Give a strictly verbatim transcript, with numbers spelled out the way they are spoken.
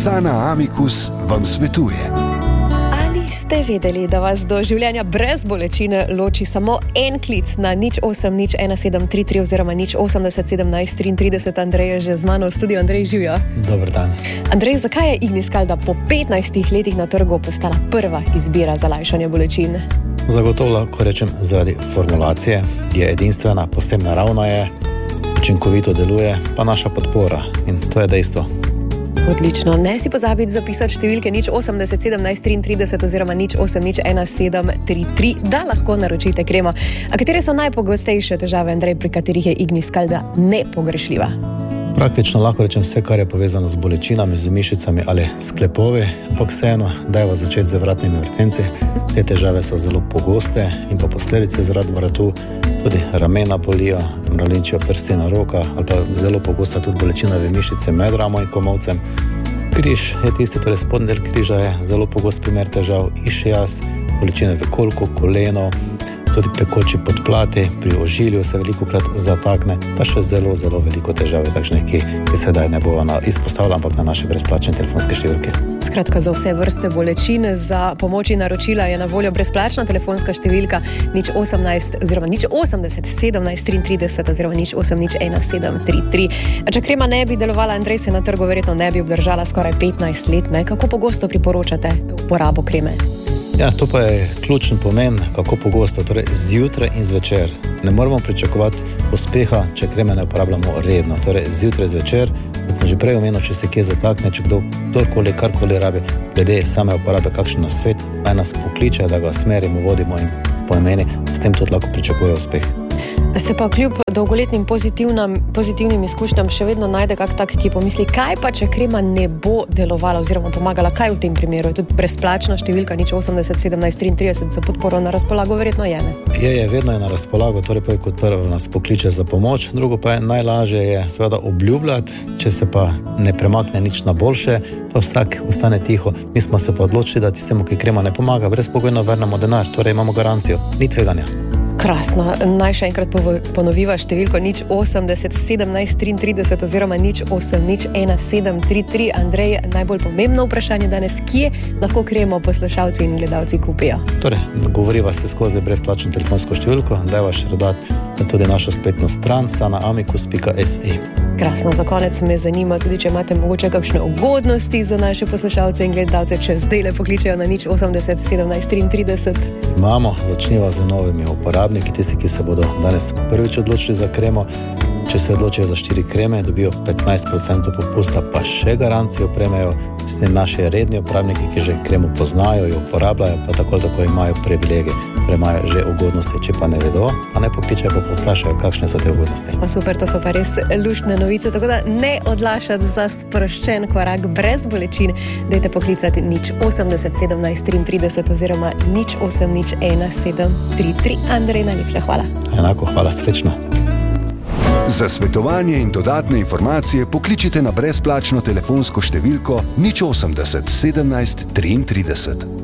Sana Amicus vam svetuje. Ali ste vedeli, da vas do življenja brez bolečine loči samo en klic na nič osem nič ena sedem tri tri oziroma nič osemdeset sedemnajst triintrideset? Andrej je že z mano v studiu. Andrej, živijo. Dober dan. Andrej, zakaj je Igniskalda po petnajstih letih na trgu postala prva izbira za lajšanje bolečin? Zagotovo lahko rečem zaradi formulacije, je edinstvena, posebno naravna je, učinkovito deluje, pa naša podpora, in to je dejstvo. Odlično. Ne si pozabiti zapisati številke nič osemdeset sedemnajst triintrideset oziroma nič osem nič ena sedem tri tri, da lahko naročite kremo. A katere so najpogostejše težave, Andrej, pri katerih je Igniskalda nepogrešljiva? Praktično lahko rečem vse, kar je povezano z bolečinami, z mišicami ali sklepovi, ampak vseeno, dajva začeti z vratnimi vrtenci. Te težave so zelo pogoste in pa posledice zaradi vratu, tudi ramena bolijo, mravljinčijo prsti na rokah, ali pa zelo pogosta tudi bolečina v mišice med ramo in komolcem. Križ je tisti, torej spodnji del križa je zelo pogost primer težav, išijas, bolečine v kolku, koleno, tudi pekoči podplati, pri ožilju se veliko krat zatakne, pa še zelo, zelo veliko težav, takšnih, ki, ki sedaj ne bo izpostavljala, ampak na naše brezplačne telefonske številke. Skratka, za vse vrste bolečin, za pomoč in naročila je na voljo brezplačna telefonska številka nič osemnajst oziroma nič osemdeset sedemnajst triintrideset oziroma nič osem nič ena sedem tri tri. A če krema ne bi delovala, Andrej, se na trgu verjetno ne bi obdržala skoraj petnajst let, ne? Kako pogosto priporočate uporabo kreme? Ja, to pa je ključen pomen, kako pogosto, torej zjutraj in zvečer. Ne moramo pričakovati uspeha, če kreme ne uporabljamo redno, torej zjutraj, zvečer, kot sem že prej omenil, če se kje zatakne, če kdo, kdorkoli, karkoli rabi, glede same uporabe kakšen nasvet, naj nas pokliče, da ga smerimo, vodimo in po imeni, s tem tudi lahko pričakuje uspeh. Se pa kljub dolgoletnim pozitivnim izkušnjam še vedno najde kak tak, ki pomisli, kaj pa, če krema ne bo delovala oziroma pomagala, kaj v tem primeru? Je tudi brezplačna številka nič osemdeset sedemnajst triintrideset za podporo na razpolago, verjetno je, ne? Je, je, vedno je na razpolago, torej pa je kot prvo nas pokliče za pomoč, drugo pa je najlažje je seveda obljubljati, če se pa ne premakne nič na boljše, pa vsak ostane tiho. Mi smo se pa odločili, da tistemu, ki krema ne pomaga, brezpogojno vrnemo denar, torej imamo garancijo, ni tveganja. Krasno. Naj še enkrat ponoviva številko nič osemdeset sedemnajst triintrideset oziroma nič osem nič ena sedem tri tri. Andrej, najbolj pomembno vprašanje danes, kje lahko kremo poslušalci in gledalci kupijo? Torej, govoriva se skozi brezplačno telefonsko številko, dajva še dodati tudi našo spletno stran sana amicus pika es e. Krasno, za konec me zanima tudi, če imate mogoče kakšne ugodnosti za naše poslušalce in gledalce, če zdaj le pokličejo na nič osemdeset sedemnajst triintrideset. Imamo, začniva z novimi uporabniki, tisti, ki se bodo danes prvič odločili za kremo. Če se odločijo za štiri kreme, dobijo petnajst procentov popusta, pa še garancijo prejmejo tisti naši redni uporabniki, ki že kremo poznajo, jo uporabljajo, pa tako tako imajo privilegije, torej imajo že ugodnosti. Če pa ne vedo, pa ne pokličajo, pa poprašajo, kakšne so te ugodnosti. Pa super, to so pa res luštne novice, tako da ne odlašati za sproščen korak brez bolečin. Dajte poklicati nič osemdeset sedemnajst triintrideset oziroma nič osem nič ena sedem tri tri. Andrej, najlepša hvala. Enako, hvala, srečno. Za svetovanje in dodatne informacije pokličite na brezplačno telefonsko številko nič osemdeset sedemnajst triintrideset.